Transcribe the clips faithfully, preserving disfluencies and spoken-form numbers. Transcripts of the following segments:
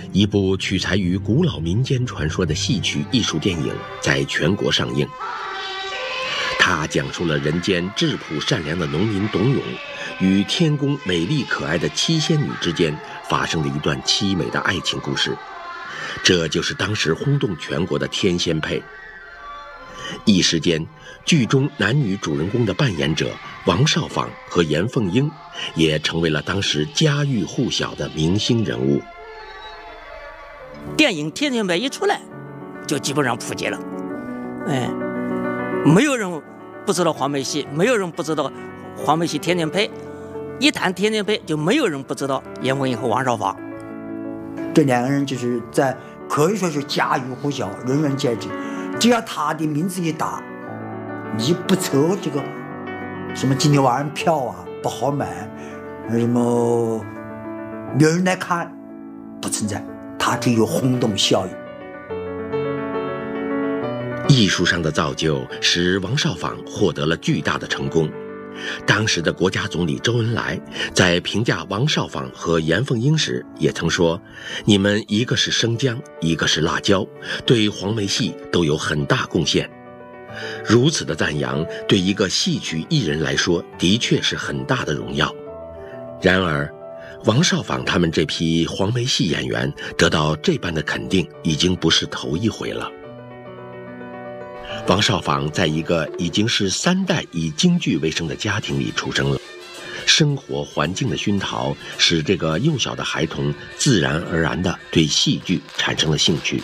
一部取材于古老民间传说的戏曲艺术电影在全国上映。它讲述了人间质朴善良的农民董永与天宫美丽可爱的七仙女之间发生的一段凄美的爱情故事。这就是当时轰动全国的天仙配。一时间，剧中男女主人公的扮演者王少舫和严凤英也成为了当时家喻户晓的明星人物。 电影《天仙配》一出来，就基本上普及了，哎，没有人不知道黄梅戏，没有人不知道黄梅戏天仙配。一谈天仙配，就没有人不知道严凤英和王少舫。 这两个人就是在可以说是家喻户晓，人人皆知。只要他的名字一打，你不抽这个什么今天晚上票啊不好买，什么没有人来看，不存在，他只有轰动效应。 艺术上的造就使王少舫获得了巨大的成功。当时的国家总理周恩来在评价王少舫和严凤英时也曾说，你们一个是生姜，一个是辣椒，对黄梅戏都有很大贡献。如此的赞扬对一个戏曲艺人来说的确是很大的荣耀。然而王少舫他们这批黄梅戏演员得到这般的肯定已经不是头一回了。王少舫在一个已经是三代以京剧为生的家庭里出生了，生活环境的熏陶使这个幼小的孩童自然而然地对戏剧产生了兴趣。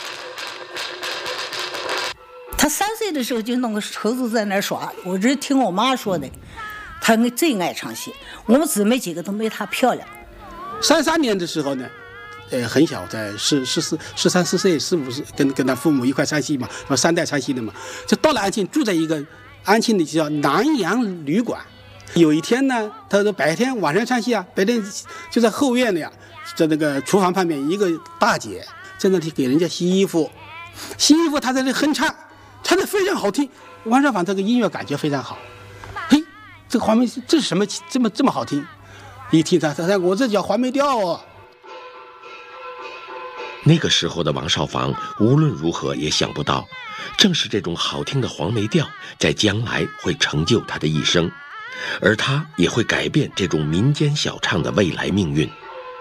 他三岁的时候就弄个猴子在那耍，我这听我妈说的，他最爱唱戏，我们姊妹几个都没他漂亮。 三三年的时候呢，呃，很小，在十十四、十三四岁、十五岁，跟跟他父母一块唱戏嘛，三代唱戏的嘛，就到了安庆，住在一个安庆的叫南洋旅馆。有一天呢，他说白天晚上唱戏啊，白天就在后院的呀，在那个厨房旁边，一个大姐在那里给人家洗衣服，洗衣服，她在那哼唱，唱得非常好听。王少舫这个音乐感觉非常好，嘿，这个黄梅这是什么这么这么好听？一听他，他说我这叫黄梅调哦。 那个时候的王少舫无论如何也想不到，正是这种好听的黄梅调在将来会成就他的一生，而他也会改变这种民间小唱的未来命运。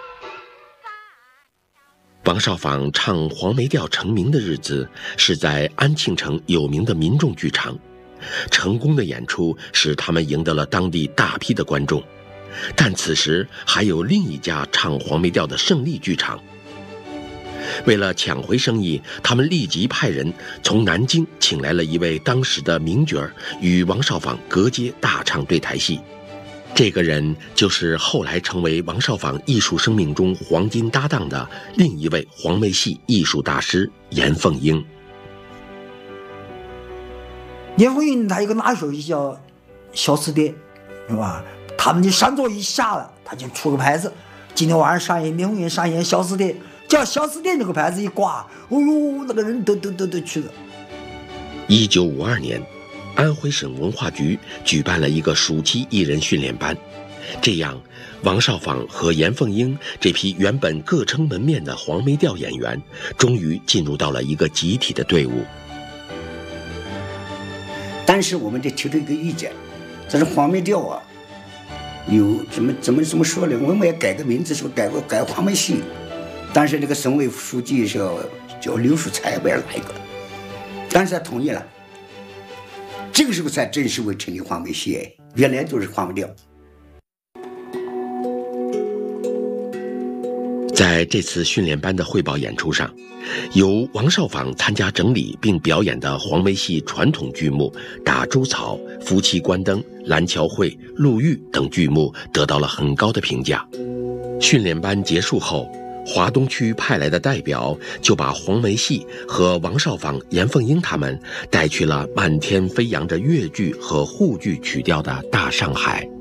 王少舫唱黄梅调成名的日子是在安庆城有名的民众剧场，成功的演出使他们赢得了当地大批的观众。但此时还有另一家唱黄梅调的胜利剧场。为了抢回生意，他们立即派人从南京请来了一位当时的名角儿，与王少舫隔街大唱对台戏。这个人就是后来成为王少舫艺术生命中黄金搭档的另一位黄梅戏艺术大师严凤英。 严凤英他有个拿手艺叫小吃店，是吧？他们就上座一下了，他就出个牌子，今天晚上上演严凤英上演小吃店，叫小吃店这个牌子一挂，哦呦，那个人都都都都去了。 一九五二年，安徽省文化局举办了一个暑期艺人训练班，这样王少舫和严凤英这批原本各撑门面的黄梅调演员终于进入到了一个集体的队伍。 但是我们得提出一个意见，这是黄梅调啊，有怎么怎么怎么说呢？我们也改个名字，说改个改黄梅戏。但是那个省委副书记是叫刘树才，不知道哪一个，但是他同意了。这个时候才正式为成立黄梅戏，原来就是黄梅调。 在这次训练班的汇报演出上，由王少舫参加整理并表演的黄梅戏传统剧目《打猪草》《夫妻关灯》《蓝桥会》《陆玉》等剧目得到了很高的评价。训练班结束后，华东区派来的代表就把黄梅戏和王少舫、严凤英他们带去了漫天飞扬着粤剧和沪剧曲调的大上海。